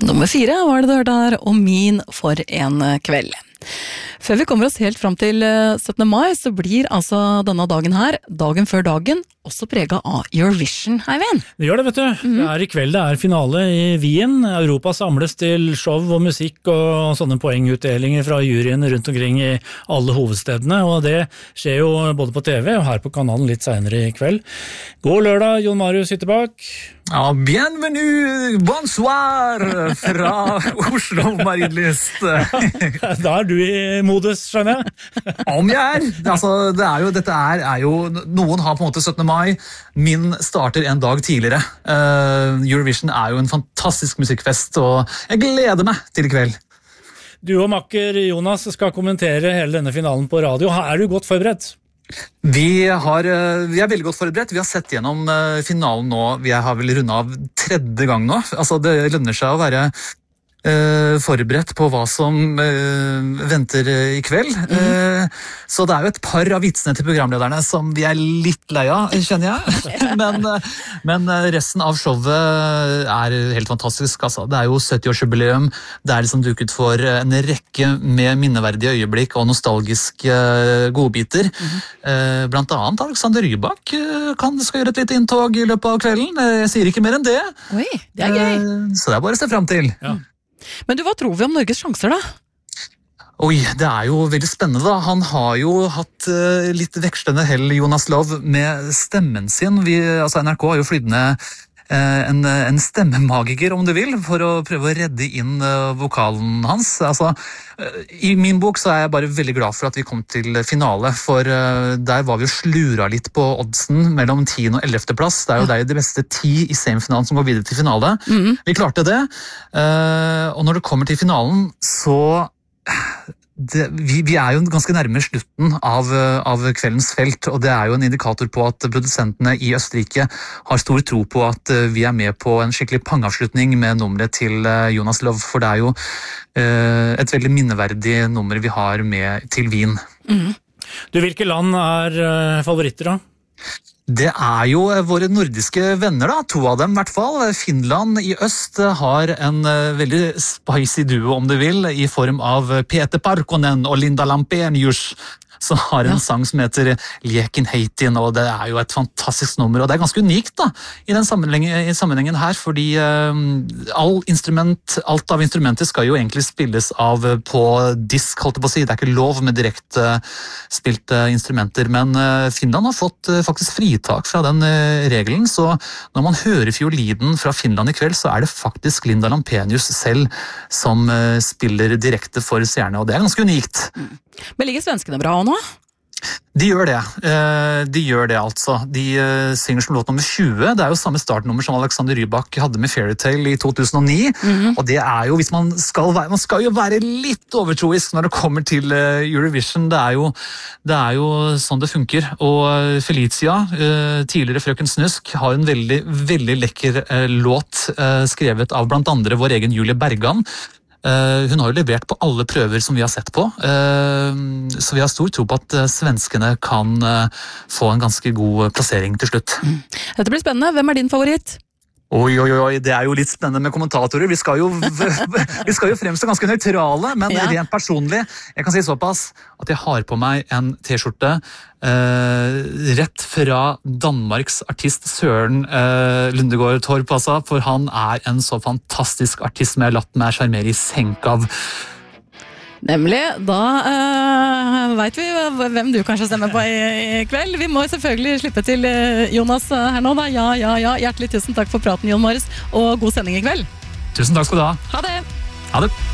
Nummer 4 var det du hørte her, og Min for en kveld. Før vi kommer oss helt fram til 17. mai, så blir altså denne dagen her, dagen før dagen, også preget av Eurovision, Eivind. Det gjør det, vet du. Det I kveld, det finale I Wien. Europa samles til show og musikk og sånne poengutdelinger fra juryene rundt omkring I alle hovedstedene, og det skjer jo både på TV og her på kanalen litt senere I kveld. God lørdag, Jon Marius sitter bak. Ja, bienvenue, bonsoir fra Oslo, Marienlyst. Da du I modus, skjønner jeg. Om jeg altså, dette jo, noen har på en måte 17. mai, min starter en dag tidligere. Eurovision jo en fantastisk musikkfest, og jeg gleder meg til I kveld. Du og makker Jonas skal kommentere hele denne finalen på radio. Du godt forberedt? Vi veldig godt forberedt. Vi har sett gjennom finalen nå. Vi har vel rundet av 3. gang nå. Altså, det lønner seg å være forberedt på hva som venter I kveld. Så det jo et par av vitsene til programlederne som vi litt lei av, kjenner jeg. Men resten av showet helt fantastisk. Altså. Det jo 70-årsjubileum. Det liksom duket for en rekke med minneverdige øyeblikk og nostalgiske godbiter. Blant annet Alexander Rybak skal gjøre et lite inntog I løpet av kvelden. Jeg sier ikke mer enn det. Oi, det gøy. Så det bare å se frem til. Ja. Men du, hva tror vi om Norges sjanser da? Oi, det jo veldig spennende da. Han har jo hatt litt vekslende hell, Jonas Love, med stemmen sin. NRK har jo flydd ned en stemmemagiker, om du vil, for å prøve å redde inn vokalen hans. Altså, I min bok så jeg bare veldig glad for at vi kom til finale, for der var vi jo slura litt på oddsen mellom 10. og 11. plass. Det jo de beste 10 I semifinalen som går videre til finale. Vi klarte det, og når det kommer til finalen, så vi jo ganske nærme slutten av kveldens felt, og det jo en indikator på at produsentene I Østerrike har stor tro på at vi med på en skikkelig pangavslutning med nummeret til Jonas Love, for det jo et veldig minneverdig nummer vi har med til Wien. Du, hvilke land favoritter da? Det jo våre nordiske venner da, 2 av dem I hvert fall. Finland I øst har en veldig spicy duo, om du vil, I form av Peter Parkkonen og Linda Lampenius, som har en sang som heter Leken Heitin, og det jo et fantastisk nummer, og det ganske unikt da, I den sammenhengen her, fordi alt av instrumenter skal jo egentlig spilles av på disk, holdt jeg på å si. Det ikke lov med direkte spilte instrumenter, men Finland har fått faktisk fritak fra den regelen, så når man hører fiolinen fra Finland I kveld, så det faktisk Linda Lampenius selv som spiller direkte for seerne, og det ganske unikt. Men ligger svenskene bra nå? De gjør det altså. De synger som låt nummer 20. Det jo samme startnummer som Alexander Rybak hadde med Fairytale I 2009. Og det jo, hvis man skal jo være litt overtroisk når det kommer til Eurovision. Det jo sånn det funker. Og Felicia, tidligere Frøken Snusk, har en veldig, veldig lekker låt skrevet av blant andre vår egen Julie Bergan. Hun har jo levert på alle prøver som vi har sett på, så vi har stor tro på at svenskene kan få en ganske god plassering til slutt. Dette blir spennende. Hvem din favoritt? Oi, det jo litt spennende med kommentatorer. Vi skal jo fremstå ganske nøytrale, men rent personlig, jeg kan si såpass at jeg har på meg en t-skjorte rett fra Danmarks artist Søren Lundegård Torp, altså, for han en så fantastisk artist som jeg har latt meg sjarmere I senk av. Nemlig, da vet vi hvem du kanskje stemmer på I kveld. Vi må selvfølgelig slippe til Jonas her nå da. Ja, hjertelig tusen takk for praten, Jon Marius, og god sending I kveld. Tusen takk skal du ha. Ha det! Ha det!